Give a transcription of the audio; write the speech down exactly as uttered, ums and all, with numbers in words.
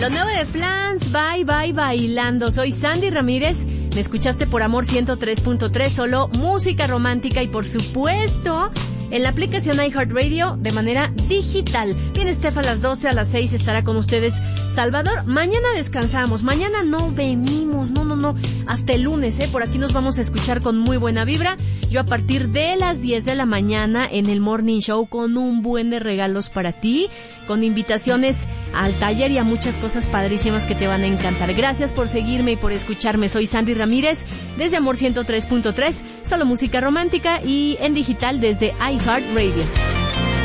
Lo nuevo de Flans, Bye Bye Bailando. Soy Sandy Ramírez. Me escuchaste por Amor ciento tres punto tres, solo música romántica y por supuesto en la aplicación iHeartRadio de manera digital. Viene Steph a las doce, a las seis estará con ustedes Salvador. Mañana descansamos, mañana no venimos, no, no, no, hasta el lunes, ¿eh? Por aquí nos vamos a escuchar con muy buena vibra. Yo a partir de las diez de la mañana en el Morning Show con un buen de regalos para ti, con invitaciones al taller y a muchas cosas padrísimas que te van a encantar. Gracias por seguirme y por escucharme. Soy Sandy Ramírez desde Amor ciento tres punto tres, solo música romántica y en digital desde iHeartRadio.